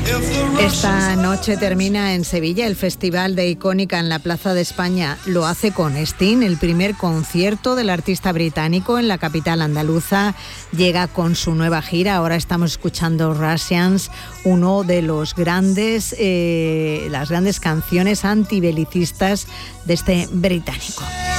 Esta noche termina en Sevilla el Festival de Icónica en la Plaza de España. Lo hace con Sting, el primer concierto del artista británico en la capital andaluza. Llega con su nueva gira. Ahora estamos escuchando Russians, uno de los grandes, las grandes canciones antibelicistas de este británico.